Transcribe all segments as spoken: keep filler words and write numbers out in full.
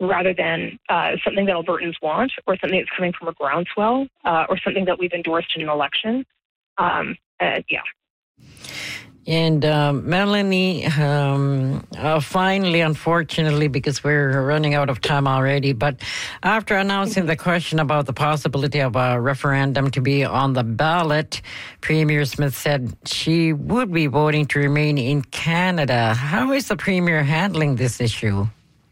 rather than uh, something that Albertans want or something that's coming from a groundswell uh, or something that we've endorsed in an election. Um, uh, yeah. And um, Melanie, um, uh, finally, unfortunately, because we're running out of time already, but after announcing the question about the possibility of a referendum to be on the ballot, Premier Smith said she would be voting to remain in Canada. How is the Premier handling this issue?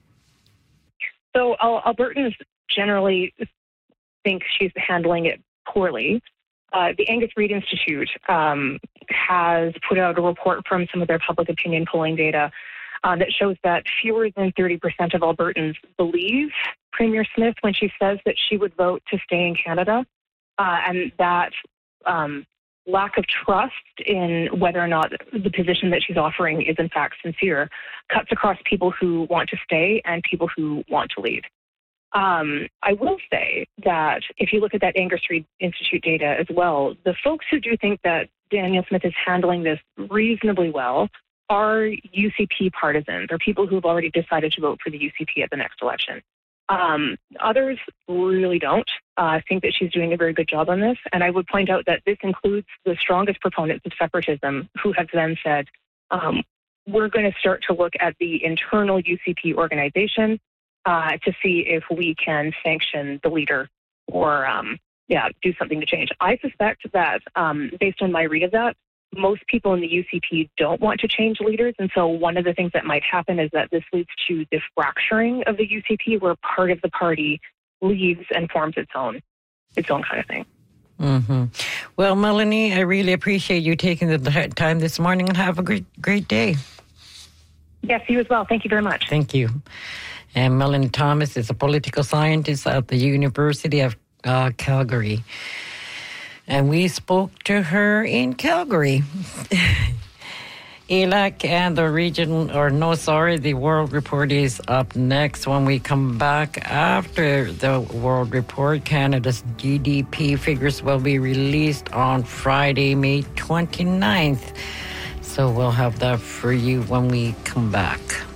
So uh, Albertans generally think she's handling it poorly. Uh, the Angus Reid Institute um, has put out a report from some of their public opinion polling data uh, that shows that fewer than thirty percent of Albertans believe Premier Smith when she says that she would vote to stay in Canada, uh, and that um, lack of trust in whether or not the position that she's offering is in fact sincere cuts across people who want to stay and people who want to leave. Um, I will say that if you look at that Angus Reid Institute data as well, the folks who do think that Danielle Smith is handling this reasonably well are U C P partisans, or people who have already decided to vote for the U C P at the next election. Um, others really don't uh, think that she's doing a very good job on this. And I would point out that this includes the strongest proponents of separatism who have then said, um, we're going to start to look at the internal U C P organization Uh, to see if we can sanction the leader or, um, yeah, do something to change. I suspect that, um, based on my read of that, most people in the U C P don't want to change leaders. And so one of the things that might happen is that this leads to the fracturing of the U C P, where part of the party leaves and forms its own, its own kind of thing. Mm-hmm. Well, Melanie, I really appreciate you taking the time this morning, and have a great, great day. Yes, you as well. Thank you very much. Thank you. And Melanie Thomas is a political scientist at the University of uh, Calgary. And we spoke to her in Calgary. E L A C and the region, or no, sorry, the World Report is up next. When we come back after the World Report, Canada's G D P figures will be released on Friday, May twenty-ninth. So we'll have that for you when we come back.